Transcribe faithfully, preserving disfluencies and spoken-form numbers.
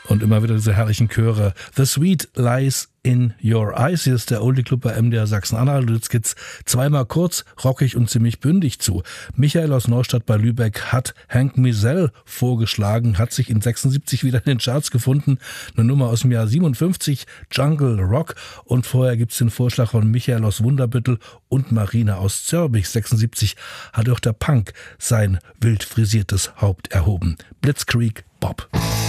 Und immer wieder diese herrlichen Chöre. The Sweet Lies in Your Eyes. Hier ist der Oldie Club bei M D R Sachsen-Anhalt. Jetzt geht's zweimal kurz, rockig und ziemlich bündig zu. Michael aus Neustadt bei Lübeck hat Hank Mizell vorgeschlagen, hat sich in sechsundsiebzig wieder in den Charts gefunden. Eine Nummer aus dem Jahr siebenundfünfzig, Jungle Rock. Und vorher gibt's den Vorschlag von Michael aus Wunderbüttel und Marina aus Zörbich. sechsundsiebzig hat auch der Punk sein wild frisiertes Haupt erhoben. Blitzkrieg Bob.